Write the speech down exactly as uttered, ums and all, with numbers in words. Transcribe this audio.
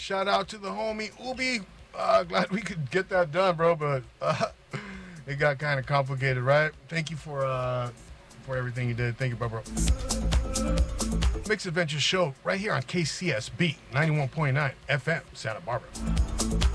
Shout out to the homie Ubi. Uh, glad we could get that done, bro, but uh, it got kind of complicated, right? Thank you for uh, for everything you did. Thank you, bro, bro. Mixed Adventures Show right here on K C S B ninety-one point nine F M, Santa Barbara.